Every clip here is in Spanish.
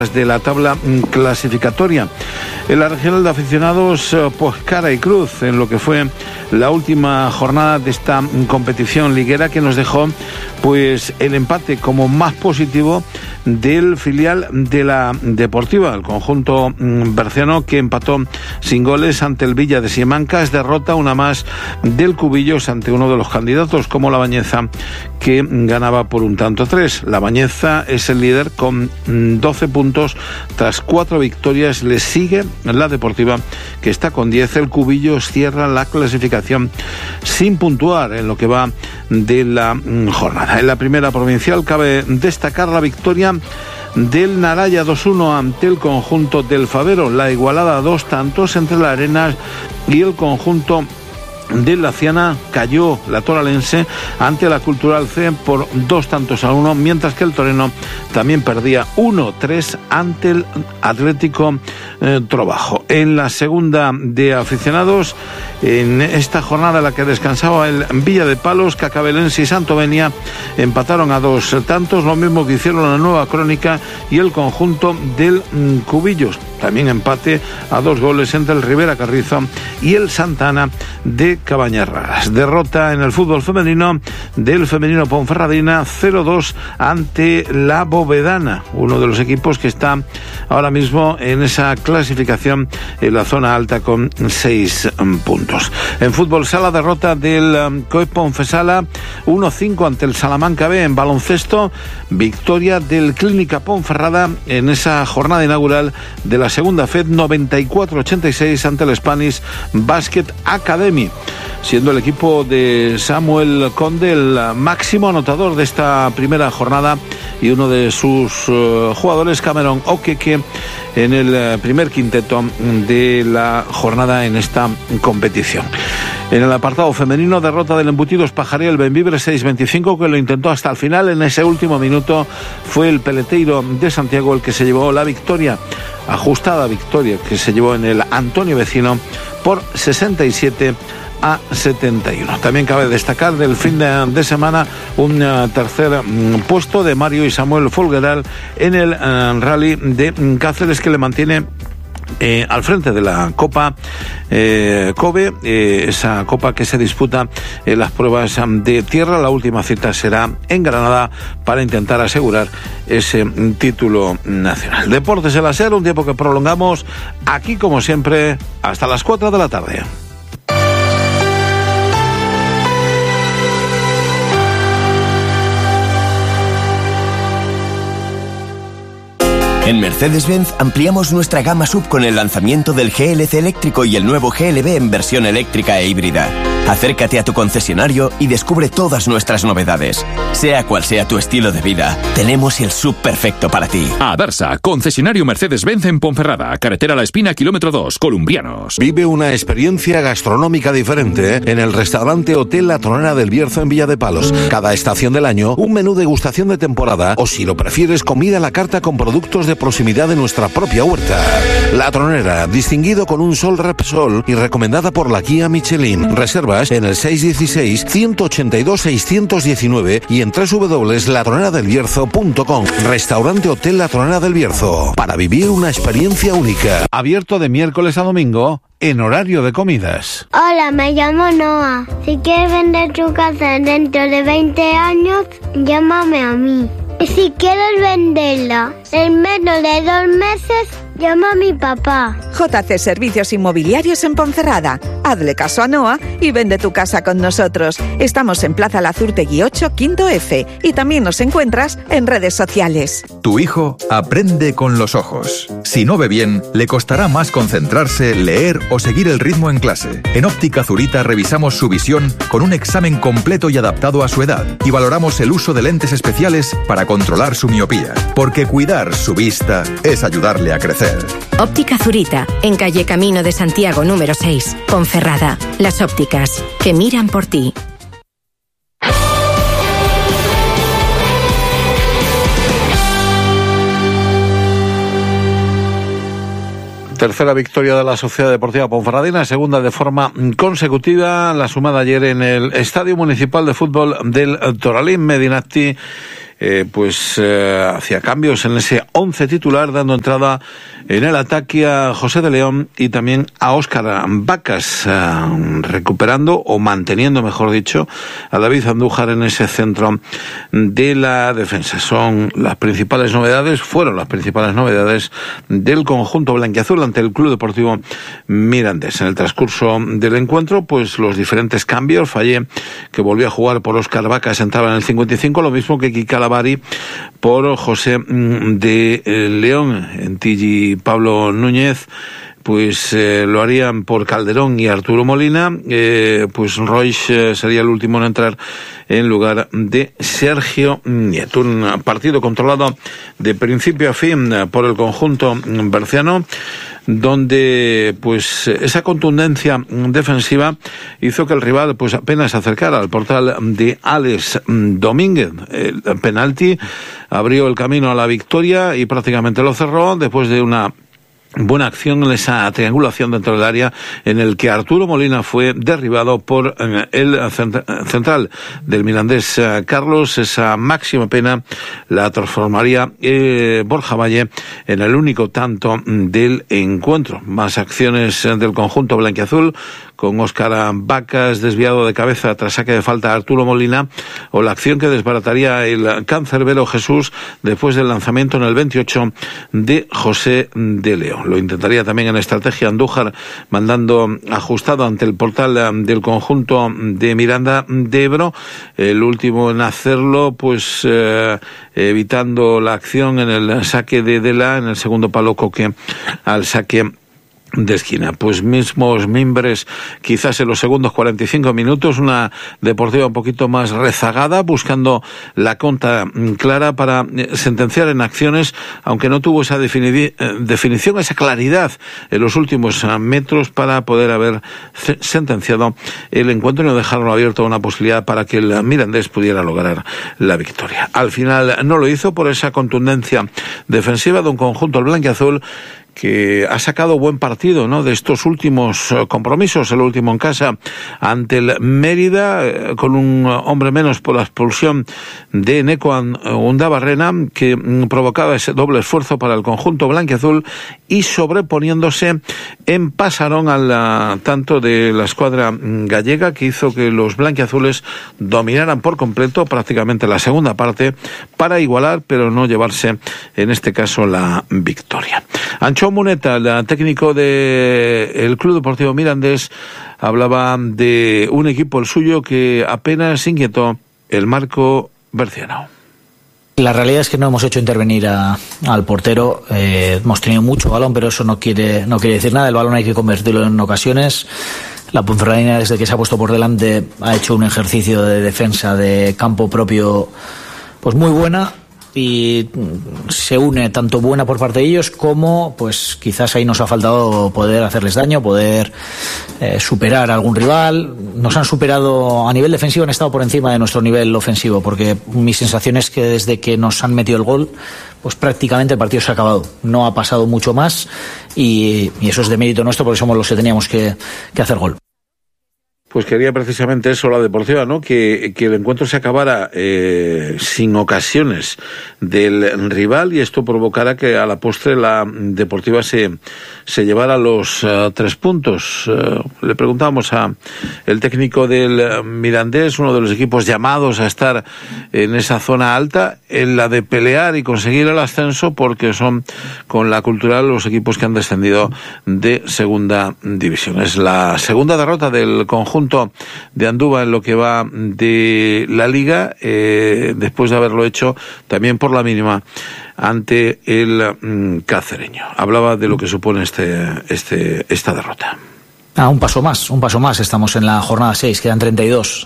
de la tabla clasificatoria. En la regional de aficionados, pues cara y cruz en lo que fue la última jornada de esta competición liguera, que nos dejó pues el empate como más positivo del filial de la Deportiva, el conjunto berciano, que empató sin goles ante el Villa de Simancas. Derrota una más del Cubillos ante uno de los candidatos, como la Bañeza, que ganaba por 1-3. La Bañeza es el líder con 12 puntos tras 4 victorias. Le sigue la Deportiva, que está con 10. El Cubillos cierra la clasificación sin puntuar en lo que va de la jornada. En la primera provincial cabe destacar la victoria del Naraya 2-1 ante el conjunto del Favero, la igualada a 2 tantos entre la Arenas y el conjunto de la Ciana. Cayó la toralense ante la Cultural C por 2-1, mientras que el Toreno también perdía 1-3 ante el Atlético Trobajo. En la segunda de aficionados, en esta jornada en la que descansaba el Villa de Palos, Cacabelense y Santovenia empataron a 2 tantos, lo mismo que hicieron la Nueva Crónica y el conjunto del Cubillos. También empate a 2 goles entre el Rivera Carrizo y el Santana de Cabañas Raras. Derrota en el fútbol femenino del femenino Ponferradina 0-2 ante la Bovedana, uno de los equipos que está ahora mismo en esa clasificación en la zona alta con 6 puntos. En fútbol sala, derrota del COE Ponfesala 1-5 ante el Salamanca B. En baloncesto, victoria del Clínica Ponferrada en esa jornada inaugural de la segunda FED 94-86 ante el Spanish Basket Academy, siendo el equipo de Samuel Conde el máximo anotador de esta primera jornada y uno de sus jugadores, Cameron Okeke, en el primer quinteto de la jornada en esta competición. En el apartado femenino, derrota del Embutidos Pajariel Benvibre 6-25, que lo intentó hasta el final. En ese último minuto fue el Peleteiro de Santiago el que se llevó la victoria, ajustada victoria que se llevó en el Antonio Vecino por 67-71. También cabe destacar del fin de semana un tercer puesto de Mario y Samuel Folgueral en el rally de Cáceres, que le mantiene al frente de la Copa Kobe, esa copa que se disputa en las pruebas de tierra. La última cita será en Granada para intentar asegurar ese título nacional. Deportes El Aser, un tiempo que prolongamos aquí como siempre hasta las 4 de la tarde. En Mercedes-Benz ampliamos nuestra gama SUV con el lanzamiento del GLC eléctrico y el nuevo GLB en versión eléctrica e híbrida. Acércate a tu concesionario y descubre todas nuestras novedades. Sea cual sea tu estilo de vida, tenemos el SUV perfecto para ti. Adarsa, concesionario Mercedes-Benz en Ponferrada, carretera La Espina, kilómetro 2, Columbrianos. Vive una experiencia gastronómica diferente en el restaurante Hotel La Tronera del Bierzo en Villa de Palos. Cada estación del año, un menú degustación de temporada o, si lo prefieres, comida a la carta con productos de proximidad de nuestra propia huerta. La Tronera, distinguido con un Sol Repsol y recomendada por la guía Michelin. Reservas en el 616-182-619 y en www.latroneradelbierzo.com. Restaurante Hotel La Tronera del Bierzo, para vivir una experiencia única. Abierto de miércoles a domingo en horario de comidas. Hola, me llamo Noah. Si quieres vender tu casa dentro de 20 años, llámame a mí. Y si quieres venderla en menos de 2 meses, llama a mi papá. JC Servicios Inmobiliarios en Ponferrada. Hazle caso a Noa y vende tu casa con nosotros. Estamos en Plaza Lazurtegui 8, quinto F, y también nos encuentras en redes sociales. Tu hijo aprende con los ojos. Si no ve bien, le costará más concentrarse, leer o seguir el ritmo en clase. En Óptica Zurita revisamos su visión con un examen completo y adaptado a su edad y valoramos el uso de lentes especiales para controlar su miopía. Porque cuidar su vista es ayudarle a crecer. Óptica Zurita, en calle Camino de Santiago número 6, Ponferrada. Las ópticas que miran por ti. Tercera victoria de la Sociedad Deportiva Ponferradina, segunda de forma consecutiva, la sumada ayer en el Estadio Municipal de Fútbol del Toralín. Medinacti hacía cambios en ese 11 titular, dando entrada en el ataque a José de León y también a Óscar Vacas, recuperando o manteniendo, mejor dicho, a David Andújar en ese centro de la defensa. Fueron las principales novedades del conjunto blanquiazul ante el Club Deportivo Mirandés. En el transcurso del encuentro, pues los diferentes cambios. Fallé, que volvió a jugar por Óscar Vacas, entraba en el 55, lo mismo que Kika Lavari por José de León. En Tigi Pablo Núñez pues lo harían por Calderón y Arturo Molina. Pues Royce sería el último en entrar en lugar de Sergio Nieto. Un partido controlado de principio a fin por el conjunto berciano, donde pues esa contundencia defensiva hizo que el rival pues apenas se acercara al portal de Alex Domínguez. El penalti abrió el camino a la victoria y prácticamente lo cerró después de una buena acción en esa triangulación dentro del área, en el que Arturo Molina fue derribado por el central del Mirandés, Carlos. Esa máxima pena la transformaría Borja Valle en el único tanto del encuentro. Más acciones del conjunto blanquiazul, con Óscar Vacas desviado de cabeza tras saque de falta a Arturo Molina, o la acción que desbarataría el cancerbero Jesús después del lanzamiento en el 28 de José de León. Lo intentaría también en estrategia Andújar, mandando ajustado ante el portal del conjunto de Miranda de Ebro, el último en hacerlo, pues evitando la acción en el saque de Dela, en el segundo palo Coque al saque de esquina. Pues mismos mimbres quizás en los segundos 45 minutos, una Deportiva un poquito más rezagada, buscando la contra clara para sentenciar en acciones, aunque no tuvo esa definición, esa claridad en los últimos metros para poder haber sentenciado el encuentro y no dejarlo abierto a una posibilidad para que el Mirandés pudiera lograr la victoria. Al final no lo hizo por esa contundencia defensiva de un conjunto al blanquiazul que ha sacado buen partido, ¿no?, de estos últimos compromisos. El último en casa ante el Mérida, con un hombre menos por la expulsión de Neco Undabarrena, que provocaba ese doble esfuerzo para el conjunto blanquiazul, y sobreponiéndose en pasarón al tanto de la escuadra gallega, que hizo que los blanquiazules dominaran por completo prácticamente la segunda parte para igualar, pero no llevarse en este caso la victoria. Ancho Muneta, el técnico del Club Deportivo Mirandés, hablaba de un equipo, el suyo, que apenas inquietó el marco berciano. La realidad es que no hemos hecho intervenir al portero. Hemos tenido mucho balón, pero eso no quiere decir nada. El balón hay que convertirlo en ocasiones. La Ponferradina, desde que se ha puesto por delante, ha hecho un ejercicio de defensa de campo propio pues muy buena, y se une tanto buena por parte de ellos como pues quizás ahí nos ha faltado poder hacerles daño, poder superar a algún rival. Nos han superado a nivel defensivo, han estado por encima de nuestro nivel ofensivo, porque mi sensación es que desde que nos han metido el gol pues prácticamente el partido se ha acabado, no ha pasado mucho más, y eso es de mérito nuestro, porque somos los que teníamos que hacer gol. Pues quería precisamente eso la Deportiva, ¿no? Que el encuentro se acabara sin ocasiones del rival, y esto provocara que a la postre la Deportiva se llevara los 3 puntos. Le preguntábamos a el técnico del Mirandés, uno de los equipos llamados a estar en esa zona alta, en la de pelear y conseguir el ascenso, porque son con la Cultural los equipos que han descendido de segunda división. Es la segunda derrota del conjunto de Andúba en lo que va de la Liga, después de haberlo hecho también por la mínima ante el cacereño. Hablaba de lo que supone esta derrota. Un paso más. Estamos en la jornada 6, quedan 32.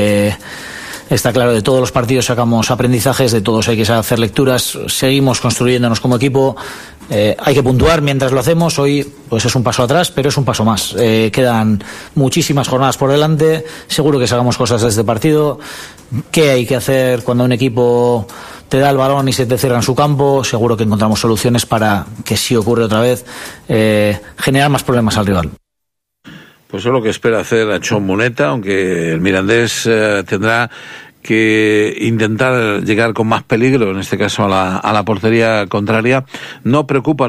Está claro, de todos los partidos sacamos aprendizajes, de todos hay que hacer lecturas, seguimos construyéndonos como equipo. Hay que puntuar mientras lo hacemos. Hoy pues es un paso atrás, pero es un paso más. Quedan muchísimas jornadas por delante. Seguro que sacamos cosas de este partido. ¿Qué hay que hacer cuando un equipo te da el balón y se te cierra en su campo? Seguro que encontramos soluciones para que, si ocurre otra vez, generar más problemas al rival. Pues eso es lo que espera hacer Ancho Muneta, aunque el Mirandés tendrá que intentar llegar con más peligro, en este caso a la portería contraria, no preocupa